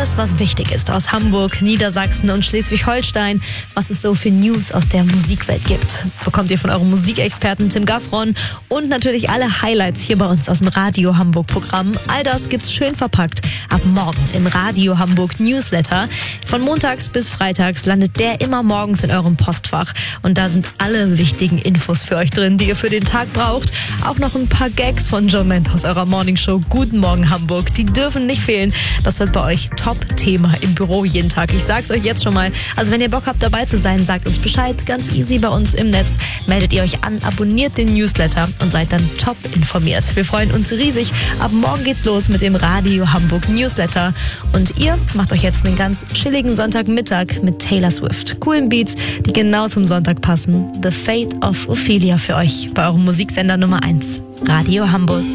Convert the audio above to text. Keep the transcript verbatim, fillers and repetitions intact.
alles, was wichtig ist aus Hamburg, Niedersachsen und Schleswig-Holstein, was es so für News aus der Musikwelt gibt, bekommt ihr von eurem Musikexperten Tim Gaffron und natürlich alle Highlights hier bei uns aus dem Radio Hamburg Programm. All das gibt's schön verpackt ab morgen im Radio Hamburg Newsletter. Von montags bis freitags landet der immer morgens in eurem Postfach und da sind alle wichtigen Infos für euch drin, die ihr für den Tag braucht. Auch noch ein paar Gags von John Ment aus eurer Morningshow Guten Morgen Hamburg. Die dürfen nicht fehlen. Das wird bei euch Top-Thema im Büro jeden Tag. Ich sag's euch jetzt schon mal. Also wenn ihr Bock habt, dabei zu sein, sagt uns Bescheid. Ganz easy bei uns im Netz. Meldet ihr euch an, abonniert den Newsletter und seid dann top informiert. Wir freuen uns riesig. Ab morgen geht's los mit dem Radio Hamburg Newsletter. Und ihr macht euch jetzt einen ganz chilligen Sonntagmittag mit Taylor Swift. Coolen Beats, die genau zum Sonntag passen. The Fate of Ophelia für euch bei eurem Musiksender Nummer eins. Radio Hamburg.